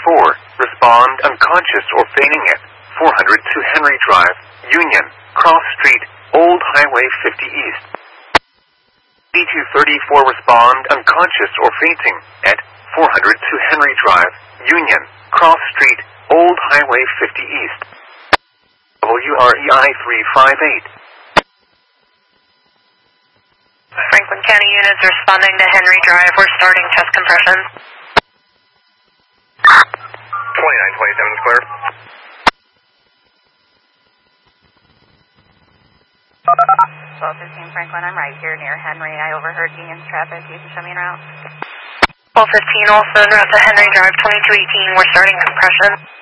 respond unconscious or fainting at 402 Henry Drive, Union, Cross Street, Old Highway 50 East. D234 respond unconscious or fainting at 402 Henry Drive, Union, Cross Street, Old Highway 50 East. WREI 358. Franklin County units responding to Henry Drive. We're starting chest compression. 2927 is clear. 1215 Franklin, I'm right here near Henry. I overheard Union's traffic. You can show me en route. 1215 also en route to Henry Drive, 2218. We're starting compression.